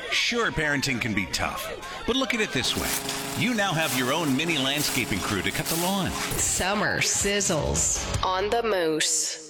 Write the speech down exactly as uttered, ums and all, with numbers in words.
Sure, parenting can be tough, but look at it this way. You now have your own mini landscaping crew to cut the lawn. Summer sizzles on the Moose.